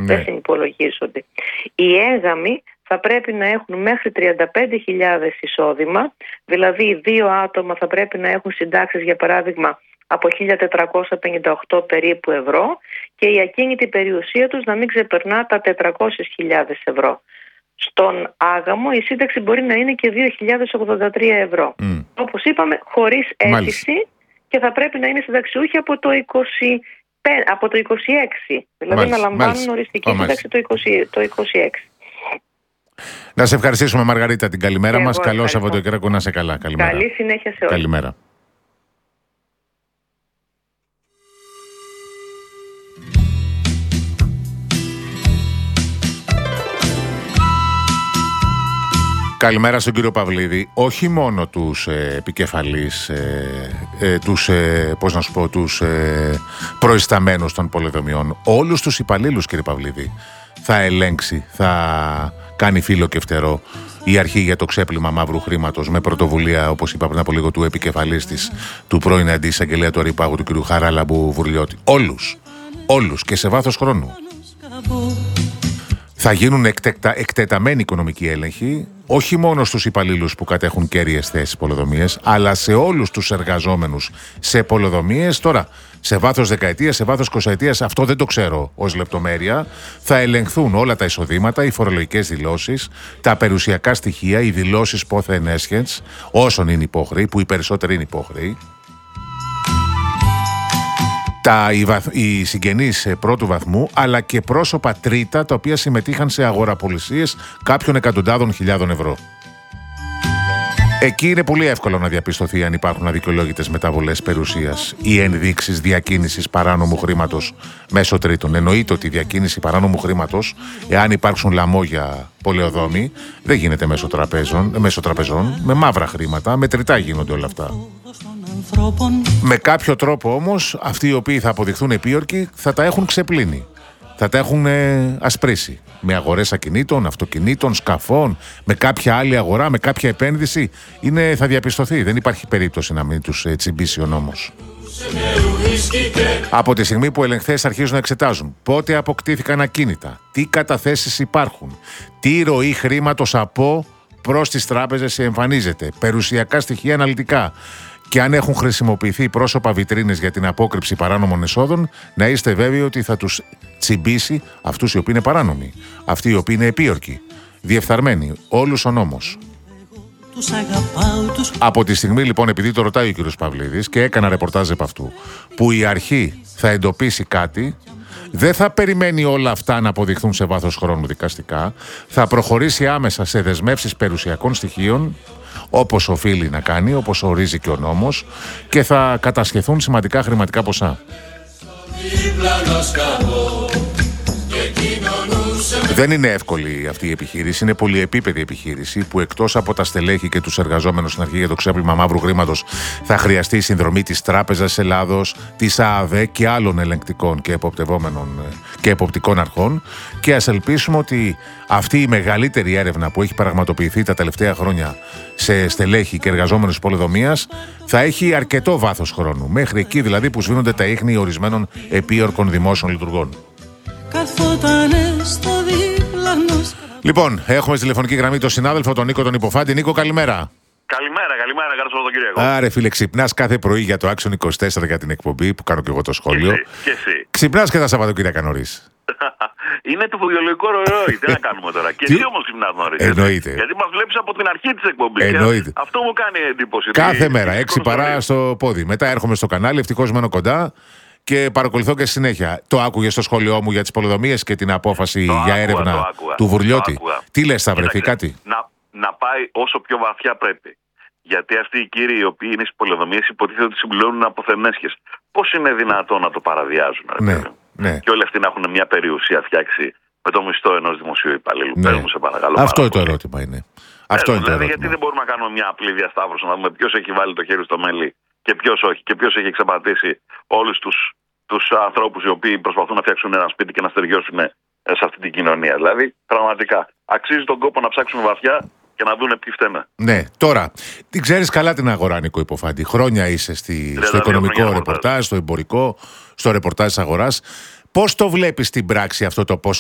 δεν συνυπολογίζονται. Οι έγγαμοι θα πρέπει να έχουν μέχρι 35.000 εισόδημα, δηλαδή 2 άτομα θα πρέπει να έχουν συντάξεις για παράδειγμα από 1.458 περίπου ευρώ και η ακίνητη περιουσία τους να μην ξεπερνά τα 400.000 ευρώ. Στον άγαμο η σύνταξη μπορεί να είναι και 2.083 ευρώ. Όπως είπαμε, χωρίς αίτηση και θα πρέπει να είναι συνταξιούχοι από το 26. Δηλαδή να λαμβάνουν οριστική σύνταξη το 26. Να σε ευχαριστήσουμε, Μαργαρίτα, την καλημέρα μας. Καλό Σαββατοκύριακο, να σε καλά. Καλημέρα. Καλή συνέχεια σε όλους. Καλημέρα. Καλημέρα στον κύριο Παυλίδη. Όχι μόνο τους επικεφαλείς, τους προϊσταμένους των πολεοδομιών, όλους τους υπαλλήλους, κύριε Παυλίδη, θα ελέγξει, θα κάνει φύλλο και φτερό η αρχή για το ξέπλυμα μαύρου χρήματος με πρωτοβουλία, όπως είπα πριν από λίγο, του επικεφαλής της, του πρώην αντισαγγελέα του Αρυπάγου, του κύριου Χαράλαμπου Βουρλιώτη. Όλους και σε βάθος χρόνου. Θα γίνουν εκτεταμένοι οικονομικοί έλεγχοι, όχι μόνο στους υπαλλήλους που κατέχουν κέρυες θέσεις πολεοδομίες, αλλά σε όλους τους εργαζόμενους σε πολεοδομίες. Τώρα, σε βάθος δεκαετίας, σε βάθος 20ετίας, αυτό δεν το ξέρω ως λεπτομέρεια. Θα ελεγχθούν όλα τα εισοδήματα, οι φορολογικές δηλώσεις, τα περιουσιακά στοιχεία, οι δηλώσεις πόθεν έσχετς, όσων είναι υπόχρεοι, που οι περισσότεροι είναι υπόχρεοι. Οι συγγενείς πρώτου βαθμού, αλλά και πρόσωπα τρίτα, τα οποία συμμετείχαν σε αγοραπολισίες κάποιων εκατοντάδων χιλιάδων ευρώ. Εκεί είναι πολύ εύκολο να διαπιστωθεί αν υπάρχουν αδικαιολόγητες μεταβολές περιουσίας ή ενδείξεις διακίνησης παράνομου χρήματος μέσω τρίτων. Εννοείται ότι η διακίνηση παράνομου χρήματος, εάν υπάρξουν λαμόγια πολεοδόμοι, δεν γίνεται μέσω τραπεζών, με μαύρα χρήματα, μετρητά γίνονται όλα αυτά. Με κάποιο τρόπο όμως, αυτοί οι οποίοι θα αποδειχθούν επίορκοι θα τα έχουν ξεπλύνει. Θα τα έχουν ασπρίσει. Με αγορές ακινήτων, αυτοκινήτων, σκαφών, με κάποια άλλη αγορά, με κάποια επένδυση. Θα διαπιστωθεί. Δεν υπάρχει περίπτωση να μην τους τσιμπήσει ο νόμος. Από τη στιγμή που ελεγχθές αρχίζουν να εξετάζουν πότε αποκτήθηκαν ακίνητα, τι καταθέσεις υπάρχουν, τι ροή χρήματος από προς τις τράπεζες εμφανίζεται, περιουσιακά στοιχεία αναλυτικά. Και αν έχουν χρησιμοποιηθεί πρόσωπα βιτρίνες για την απόκρυψη παράνομων εσόδων, να είστε βέβαιοι ότι θα τους τσιμπήσει αυτούς οι οποίοι είναι παράνομοι, αυτοί οι οποίοι είναι επίορκοι, διεφθαρμένοι, όλους ο νόμος. Από τη στιγμή λοιπόν, επειδή το ρωτάει ο κύριος Παυλίδης και έκανα ρεπορτάζ από αυτού, που η αρχή θα εντοπίσει κάτι, δεν θα περιμένει όλα αυτά να αποδειχθούν σε βάθος χρόνου δικαστικά, θα προχωρήσει άμεσα σε δεσμεύσεις περιουσιακών στοιχείων, όπως οφείλει να κάνει, όπως ορίζει και ο νόμος, και θα κατασχεθούν σημαντικά χρηματικά ποσά. Δεν είναι εύκολη αυτή η επιχείρηση, είναι πολυεπίπεδη επιχείρηση που εκτός από τα στελέχη και τους εργαζόμενους στην αρχή για το ξέπλυμα μαύρου χρήματος θα χρειαστεί η συνδρομή της Τράπεζας Ελλάδος, της ΑΑΔ και άλλων ελεγκτικών και εποπτικών αρχών, και ας ελπίσουμε ότι αυτή η μεγαλύτερη έρευνα που έχει πραγματοποιηθεί τα τελευταία χρόνια σε στελέχη και εργαζόμενους πολεοδομίας θα έχει αρκετό βάθος χρόνου, μέχρι εκεί δηλαδή που σβήνονται τα ίχνη ορισμένων επίορκων δημόσιων λειτουργών. Λοιπόν, έχουμε στη τηλεφωνική γραμμή τον συνάδελφο, τον Νίκο τον Υποφάντη. Νίκο, καλημέρα. Καλημέρα, καλό Σαββατοκύριακο. Άρε φίλε, ξυπνάς κάθε πρωί για το Action 24 για την εκπομπή που κάνω και εγώ το σχόλιο. Και εσύ. Ξυπνάς και τα Σαββατοκύριακα νωρίς. Είναι το βιολογικό ρολόι, τι να κάνουμε τώρα. Και εσύ όμως ξυπνάς νωρίς. Εννοείται. Γιατί μας βλέπεις από την αρχή της εκπομπής. Εννοείται. Αυτό μου κάνει εντύπωση. Κάθε μέρα, 6 παρά στο πόδι. Μετά έρχομαι στο κανάλι, ευτυχώς μένω κοντά. Και παρακολουθώ και συνέχεια. Το άκουγες στο σχόλιο μου για τις πολεοδομίες και την απόφαση για έρευνα του Βουρλιώτη. Τι λες, θα βρεθεί κάτι? Να πάει όσο πιο βαθιά πρέπει. Γιατί αυτοί οι κύριοι οι οποίοι είναι στις πολεοδομίες υποτίθεται ότι συμπληρώνουν αποθεμέσχες. Πώς είναι δυνατόν να το παραβιάζουν? Ναι. Και όλοι αυτοί να έχουν μια περιουσία φτιάξει με το μισθό ενός δημοσίου υπαλλήλου. Ναι. Παίρνουμε, σε παρακαλώ. Αυτό είναι το ερώτημα. Δηλαδή, γιατί δεν μπορούμε να κάνουμε μια απλή διασταύρωση, να δούμε ποιος έχει βάλει το χέρι στο μέλι και ποιος όχι, και ποιος έχει εξαπατήσει όλους τους ανθρώπους οι οποίοι προσπαθούν να φτιάξουν ένα σπίτι και να στεριώσουν σε αυτή την κοινωνία. Δηλαδή, πραγματικά, αξίζει τον κόπο να ψάξουμε βαθιά και να δούνε ποιοι φταίνε. Ναι, τώρα, την ξέρεις καλά την αγορά, Νίκο Υποφάντη. Χρόνια είσαι στο οικονομικό ρεπορτάζ, στο εμπορικό, στο ρεπορτάζ της αγοράς. Πώς το βλέπεις στην πράξη αυτό το πόσο